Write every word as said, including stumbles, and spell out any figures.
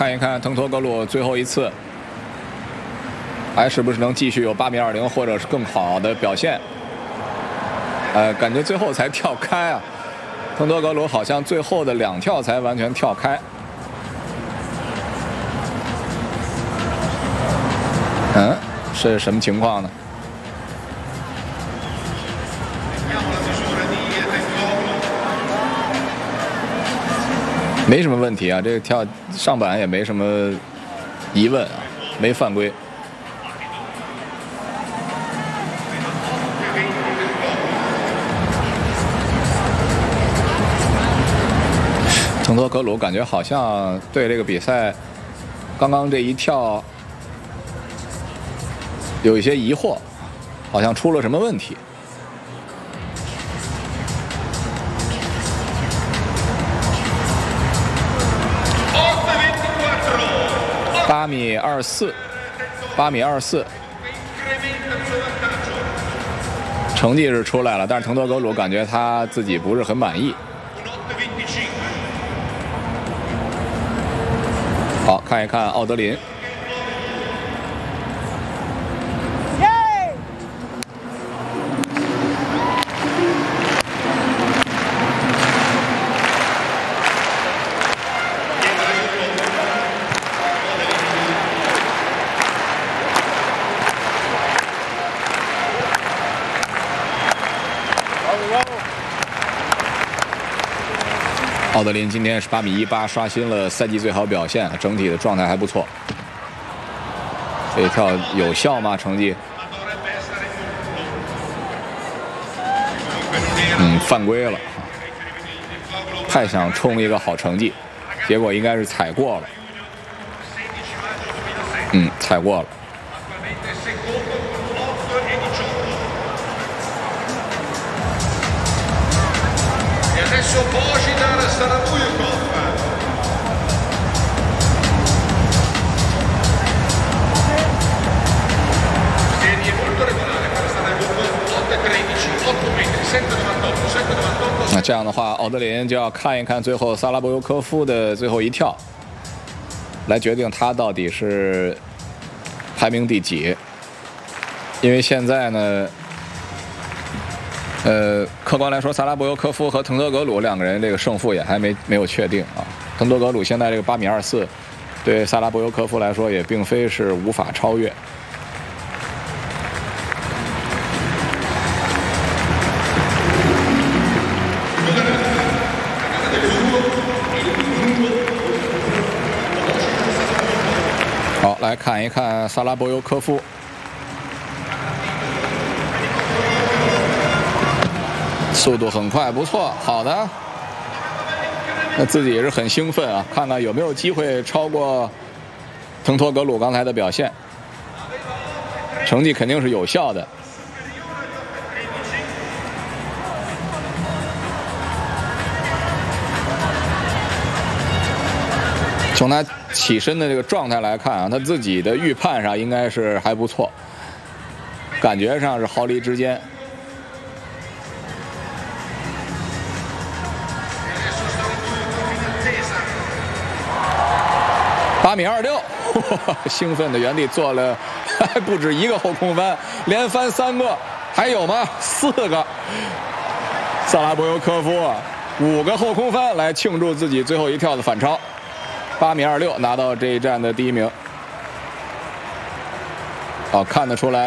看一看滕托格鲁最后一次，还是不是能继续有八米二零或者是更好的表现？呃，感觉最后才跳开啊，滕托格鲁好像最后的两跳才完全跳开。嗯，是什么情况呢？ 没什么问题啊，这个跳上板也没什么疑问啊，没犯规。滕托格鲁感觉好像对这个比赛刚刚这一跳有一些疑惑，好像出了什么问题。 八米二四，八米二四，成绩是出来了，但是滕托格鲁感觉他自己不是很满意。好，看一看奥德林。 奥德林今天是八米一八，刷新了赛季最好表现，整体的状态还不错。这一跳有效吗？成绩？嗯，犯规了。太想冲一个好成绩，结果应该是踩过了。嗯，踩过了。 Adesso Božidar Sarabujukov. Serie molto regolare per Sarabujukov, otto e tredici, otto metri, sette e novantotto, sette e novantotto. 那这样的话，奥德林就要看一看最后萨拉博尤科夫的最后一跳，来决定他到底是排名第几。因为现在呢。 呃，客观来说，萨拉博尤科夫和滕托格鲁两个人这个胜负也还没没有确定啊。滕托格鲁现在这个八米二四，对萨拉博尤科夫来说也并非是无法超越。好，来看一看萨拉博尤科夫。 速度很快，不错，好的。那自己也是很兴奋啊，看看有没有机会超过滕托格鲁刚才的表现。成绩肯定是有效的。从他起身的这个状态来看啊，他自己的预判上应该是还不错，感觉上是毫厘之间。 八米二六，兴奋的原地做了还不止一个后空翻，连翻三个，还有吗？四个。萨拉博尤科夫啊，五个后空翻来庆祝自己最后一跳的反超，八米二六拿到这一站的第一名。哦，看得出来。